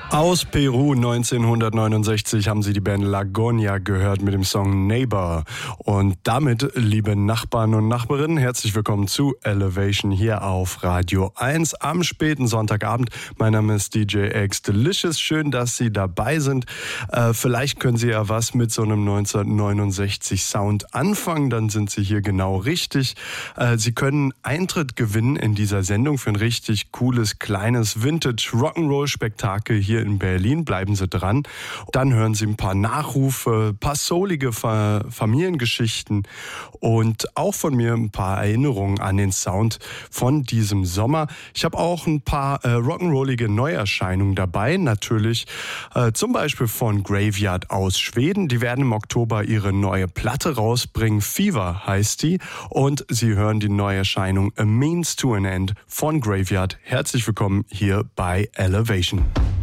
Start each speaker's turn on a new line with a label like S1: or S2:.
S1: Aus Peru 1969 haben Sie die Band Lagonia gehört mit dem Song Neighbor. Und damit, liebe Nachbarn und Nachbarinnen, herzlich willkommen zu Elevation hier auf Radio 1 am späten Sonntagabend. Mein Name ist DJ X Delicious. Schön, dass Sie dabei sind. Vielleicht können Sie ja was mit so einem 1969 Sound anfangen, dann sind Sie hier genau richtig. Sie können Eintritt gewinnen in dieser Sendung für ein richtig cooles, kleines Vintage-Rock'n'Roll-Spektakel hier in Berlin. Bleiben Sie dran. Dann hören Sie ein paar Nachrufe, ein paar soulige Familiengeschichten und auch von mir ein paar Erinnerungen an den Sound von diesem Sommer. Ich habe auch ein paar rock'n'rollige Neuerscheinungen dabei. Natürlich zum Beispiel von Graveyard aus Schweden. Die werden im Oktober ihre neue Platte rausbringen. Fever heißt die. Und Sie hören die Neuerscheinung A Means to an End von Graveyard. Herzlich willkommen hier bei Elevation.